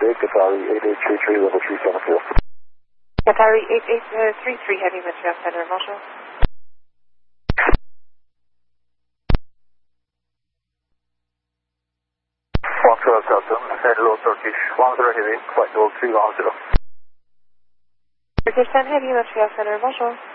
Qatari 8833, level 374. Qatari 8833, Heavy Montreal Center, bonjour. Montreal Southern, hello Turkish 10 Heavy, flight level 310. Turkish 10 Heavy Montreal Center, bonjour.